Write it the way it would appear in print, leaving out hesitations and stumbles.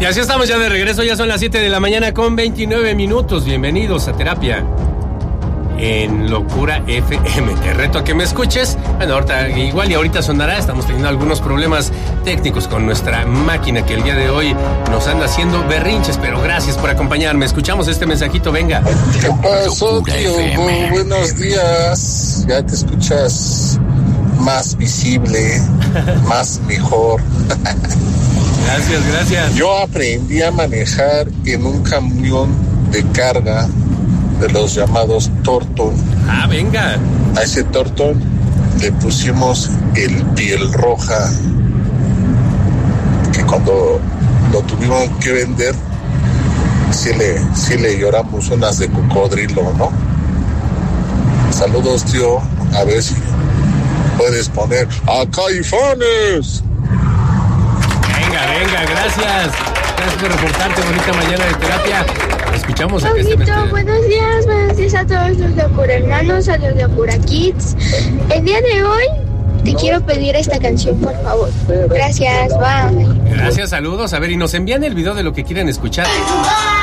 Y así estamos ya de regreso, ya son las 7 de la mañana con 29 minutos. Bienvenidos a Terapia en Locura FM. Te reto a que me escuches. Bueno, ahorita sonará. Estamos teniendo algunos problemas técnicos con nuestra máquina que el día de hoy nos anda haciendo berrinches, pero gracias por acompañarme. Escuchamos este mensajito, venga. ¿Qué pasó, tío? Buenos días. Ya te escuchas más visible, más mejor. Gracias. Yo aprendí a manejar en un camión de carga de los llamados Tortón. Ah, venga. A ese Tortón le pusimos el piel roja, que cuando lo tuvimos que vender, sí le lloramos unas de cocodrilo, ¿no? Saludos, tío. A ver si puedes poner a Caifanes. Venga, gracias. Gracias por reportarte, bonita mañana de terapia. Escuchamos a buenos días a todos los Locura Hermanos, a los Locura Kids. El día de hoy te quiero pedir esta canción, por favor. Gracias, bye. Gracias, saludos. A ver, y nos envían el video de lo que quieren escuchar.